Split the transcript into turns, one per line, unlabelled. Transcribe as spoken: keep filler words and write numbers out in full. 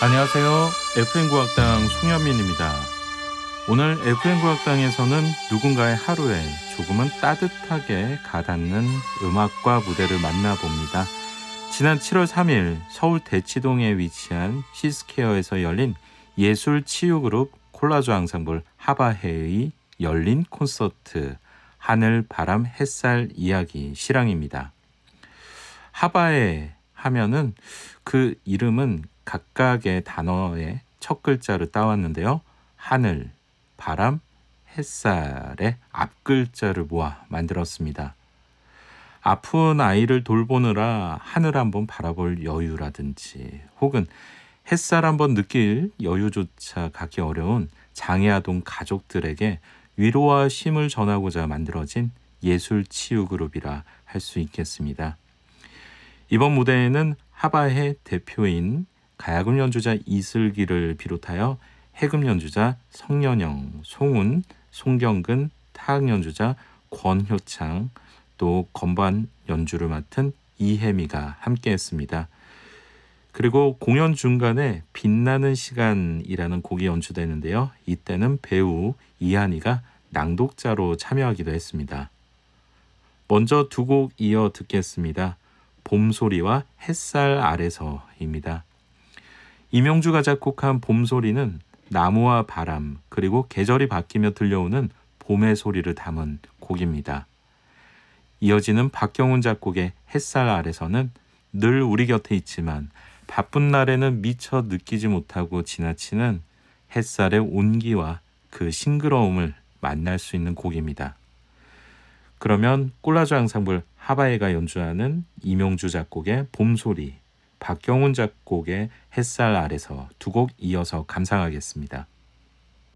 안녕하세요. 에프엠 국악당 송현민입니다. 오늘 에프엠 국악당에서는 누군가의 하루에 조금은 따뜻하게 가닿는 음악과 무대를 만나봅니다. 지난 칠월 삼일 서울 대치동에 위치한 시스케어에서 열린 예술 치유 그룹 콜라주 앙상블 하바해의 열린 콘서트 하늘, 바람, 햇살 이야기 실황입니다. 하바해 하면은 그 이름은 각각의 단어의 첫 글자를 따왔는데요. 하늘, 바람, 햇살의 앞글자를 모아 만들었습니다. 아픈 아이를 돌보느라 하늘 한번 바라볼 여유라든지 혹은 햇살 한번 느낄 여유조차 갖기 어려운 장애아동 가족들에게 위로와 쉼을 전하고자 만들어진 예술 치유 그룹이라 할 수 있겠습니다. 이번 무대에는 하바해 대표인 가야금 연주자 이슬기를 비롯하여 해금 연주자 성년영, 송운, 송경근, 타악 연주자 권효창, 또 건반 연주를 맡은 이혜미가 함께했습니다. 그리고 공연 중간에 빛나는 시간이라는 곡이 연주되는데요. 이때는 배우 이한이가 낭독자로 참여하기도 했습니다. 먼저 두 곡 이어 듣겠습니다. 봄소리와 햇살 아래서입니다. 이명주가 작곡한 봄소리는 나무와 바람 그리고 계절이 바뀌며 들려오는 봄의 소리를 담은 곡입니다. 이어지는 박경훈 작곡의 햇살 아래서는 늘 우리 곁에 있지만 바쁜 날에는 미처 느끼지 못하고 지나치는 햇살의 온기와 그 싱그러움을 만날 수 있는 곡입니다. 그러면 콜라주 앙상블 하바해가 연주하는 이명주 작곡의 봄소리, 박경훈 작곡의 햇살 아래서 두 곡 이어서 감상하겠습니다.